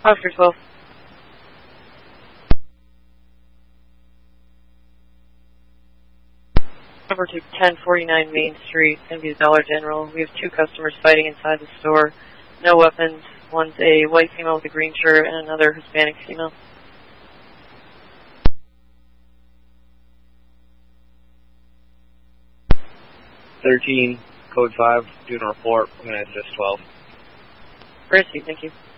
Oscar 12. Number 2, 1049 Main Street, going to be the Dollar General. We have 2 customers fighting inside the store. No weapons. One's a white female with a green shirt and another Hispanic female. 13, code 5, doing a report. I'm going to assist 12. Gracie, thank you.